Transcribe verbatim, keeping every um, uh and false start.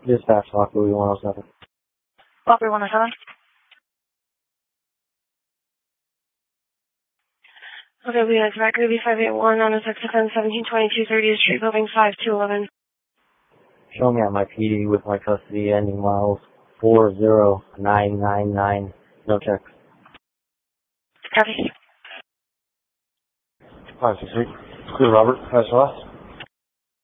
Dispatch, Lockery one oh seven. Lockery one oh seven. Okay, we have record B five eight one on a sex offense seventeen twenty-two thirtieth Street, building five two eleven. Show me at my P D with my custody ending miles four zero nine nine nine. No checks. Copy. five six three. Clear, Robert. Pass off.